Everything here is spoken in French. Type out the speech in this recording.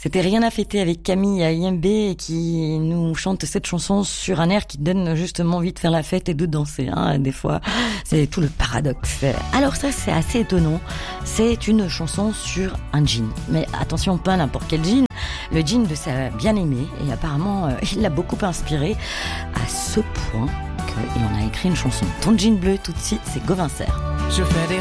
C'était Rien à fêter avec Camille à IMB qui nous chante cette chanson sur un air qui donne justement envie de faire la fête et de danser. Des fois, c'est tout le paradoxe. Alors ça, c'est assez étonnant. C'est une chanson sur un jean. Mais attention, pas n'importe quel jean. Le jean de sa bien-aimée. Et apparemment, il l'a beaucoup inspiré à ce point qu'il en a écrit une chanson. Ton jean bleu, tout de suite, c'est Gauvin Serre. Je fais des